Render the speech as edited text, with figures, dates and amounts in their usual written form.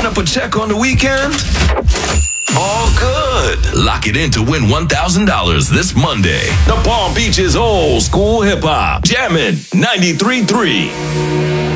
ran up a check on the weekend? All good. Lock it in to win $1,000 this Monday. The Palm Beach's old school hip hop. Jammin' 93.3.